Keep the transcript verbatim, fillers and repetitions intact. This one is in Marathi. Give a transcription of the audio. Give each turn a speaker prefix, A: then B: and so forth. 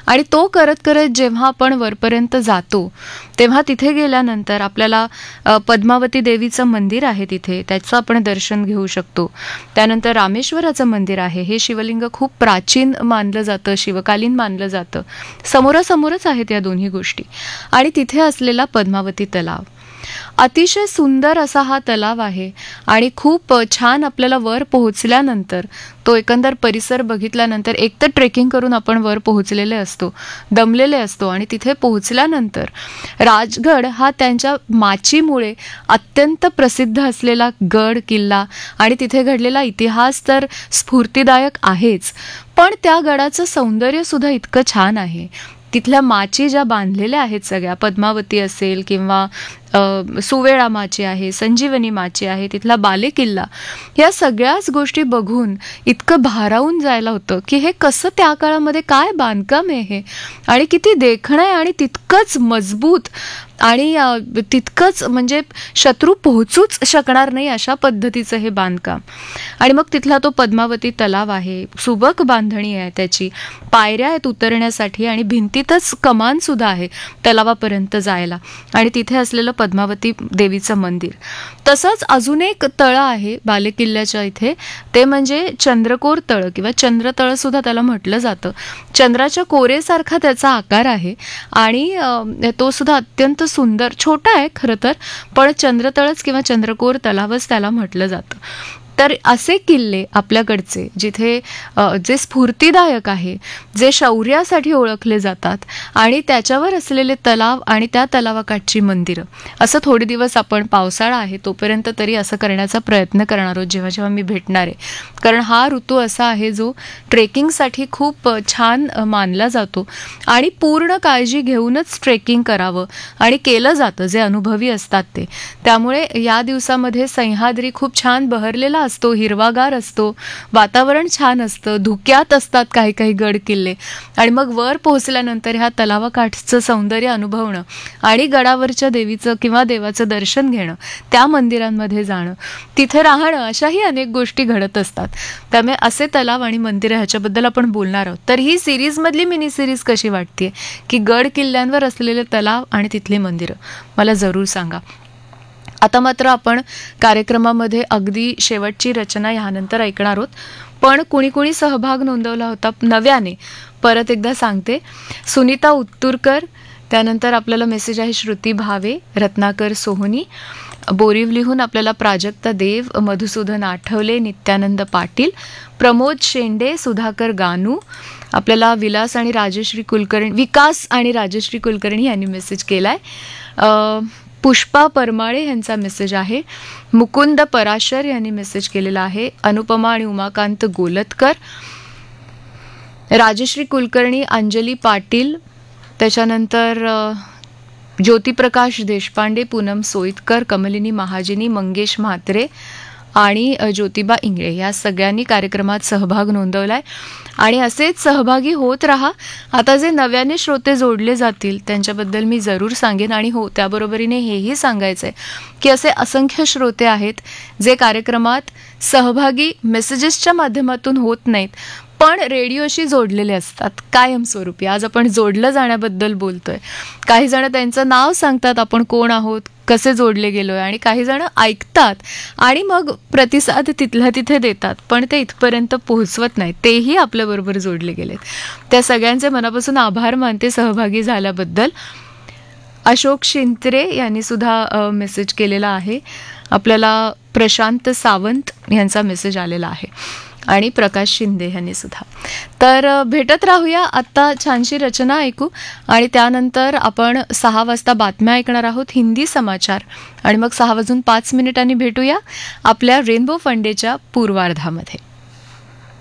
A: आणि तो करत करत जेव्हा आपण वरपर्यंत जातो तेव्हा तिथे गेल्यानंतर आपल्याला पद्मावती देवीचं मंदिर आहे तिथे, त्याचं आपण दर्शन घेऊ शकतो. त्यानंतर रामेश्वराचं मंदिर आहे, हे शिवलिंग खूप प्राचीन मानलं जातं, शिवकालीन मानलं जातं. समोरासमोरच आहेत या दोन्ही गोष्टी. आणि तिथे असलेला पद्मावती तलाव, अतिशय सुंदर असा हा तलाव आहे. आणि खूप छान आपल्याला वर पोहोचल्यानंतर तो एकंदर परिसर बघितल्यानंतर एक तर ट्रेकिंग करून आपण वर पोहोचलेले असतो, दमलेले असतो, आणि तिथे पोहोचल्यानंतर राजगड हा त्यांच्या माचीमुळे अत्यंत प्रसिद्ध असलेला गड किल्ला आणि तिथे घडलेला इतिहास तर स्फूर्तिदायक आहेच, पण त्या गडाचं सौंदर्य सुद्धा इतकं छान आहे. तिथल्या माची ज्या बांधलेल्या आहेत सगळ्या, पद्मावती असेल किंवा सुवेळा माची आहे, संजीवनी माची आहे, तिथला बालेकिल्ला, या सगळ्याच गोष्टी बघून इतकं भारावून जायला होतं की हे कसं त्या काळामध्ये काय बांधकाम आहे हे, आणि किती देखणं आहे आणि तितकंच मजबूत आणि तितकंच म्हणजे शत्रू पोहोचूच शकणार नाही अशा पद्धतीचं हे बांधकाम. आणि मग तिथला तो पद्मावती तलाव आहे, सुबक बांधणी आहे, त्याची पायऱ्या आहेत उतरण्यासाठी आणि भिंतीतच कमान सुद्धा आहे तलावापर्यंत जायला. आणि तिथे असलेलं पद्मावती देवीचं मंदिर. तसंच अजून एक तळं आहे बालेकिल्ल्याच्या इथे, ते म्हणजे चंद्रकोर तळ किंवा चंद्रतळ सुद्धा त्याला म्हटलं जातं. चंद्राच्या कोरेसारखा त्याचा आकार आहे आणि तो सुद्धा अत्यंत सुंदर, छोटा आहे खरं तर, पण चंद्रतळच किंवा चंद्रकोर तलावच त्याला म्हटलं जातं. तर असे किल्ले आपल्याकडचे जिथे जे स्फूर्तिदायक आहे, जे शौर्यासाठी ओळखले जातात, आणि त्याच्यावर असलेले तलाव आणि त्या तलावाकाठची मंदिरं, असं थोडे दिवस आपण, पावसाळा आहे तोपर्यंत तरी असं करण्याचा प्रयत्न करणार आहोत जेव्हा जेव्हा मी भेटणार आहे. कारण हा ऋतू असा आहे जो ट्रेकिंगसाठी खूप छान मानला जातो आणि पूर्ण काळजी घेऊनच ट्रेकिंग करावं आणि केलं जातं जे अनुभवी असतात ते. त्यामुळे या दिवसामध्ये सह्याद्री खूप छान बहरलेला असतो, हिरवागार असतो, वातावरण छान असतं, धुक्यात असतात काही काही गड किल्ले, आणि मग वर पोहोचल्यानंतर ह्या तलावाकाठचं सौंदर्य अनुभवणं आणि गडावरच्या देवीचं किंवा देवाचं दर्शन घेणं, त्या मंदिरांमध्ये जाणं, तिथे राहणं, अशाही अनेक गोष्टी घडत असतात. त्यामुळे असे तलाव आणि मंदिरं ह्याच्याबद्दल आपण बोलणार आहोत. तर ही सिरीजमधली मिनी सिरीज कशी वाटते की गड किल्ल्यांवर असलेले तलाव आणि तिथली मंदिरं, मला जरूर सांगा. आता मात्र आपण कार्यक्रमामध्ये अगदी शेवटची रचना ह्यानंतर ऐकणार आहोत, पण कुणी कुणी सहभाग नोंदवला होता नव्याने, परत एकदा सांगते. सुनीता उत्तुरकर, त्यानंतर आपल्याला मेसेज आहे श्रुती भावे, रत्नाकर सोहनी, बोरिवलीहून आपल्याला प्राजक्ता देव, मधुसूदन आठवले, नित्यानंद पाटील, प्रमोद शेंडे, सुधाकर गानू, आपल्याला विलास आणि राजश्री कुलकर्णी, विकास आणि राजश्री कुलकर्णी यांनी मेसेज केलाय. पुष्पा परमाळे यांचा मेसेज आहे. मुकुंद पराशर यांनी मेसेज केलेला आहे. अनुपमा आणि उमाकांत गोलतकर, राजश्री कुलकर्णी, अंजली पाटील, त्याच्यानंतर ज्योतिप्रकाश देशपांडे, पूनम सोईतकर, कमलिनी महाजिनी, मंगेश म्हात्रे आणि ज्योतिबा इंगळे या सगळ्यांनी कार्यक्रमात सहभाग नोंदवलाय. आणि असेच सहभागी होत राहा. आता जे नव्याने श्रोते जोडले जातील त्यांच्याबद्दल मी जरूर सांगेन. आणि हो, त्याबरोबरीने हेही सांगायचं आहे की असे असंख्य श्रोते आहेत जे कार्यक्रमात सहभागी मेसेजेसच्या माध्यमातून होत नाहीत, पण रेडिओशी जोडलेले असतात कायमस्वरूपी. आज आपण जोडलं जाण्याबद्दल बोलतोय. काही जण त्यांचं नाव सांगतात, आपण कोण आहोत, कसे जोडले गेलोय, आणि काही जण ऐकतात आणि मग प्रतिसाद तिथल्या तिथे देतात, पण ते इथपर्यंत पोहोचवत नाहीत, तेही आपल्याबरोबर जोडले गेलेत. त्या सगळ्यांचे मनापासून आभार मानते सहभागी झाल्याबद्दल. अशोक शिंत्रे यांनी सुद्धा मेसेज केलेला आहे. आपल्याला प्रशांत सावंत यांचा मेसेज आलेला आहे आणि प्रकाश शिंदे यांनी सुद्धा. तर भेटत राहूया. आत्ता छानशी रचना ऐकू आणि त्यानंतर आपण सहा वाजता बातम्या ऐकणार आहोत, हिंदी समाचार, आणि मग सहा वाजून पाच मिनिटांनी भेटूया आपल्या रेनबो फंडेच्या पूर्वार्धामध्ये.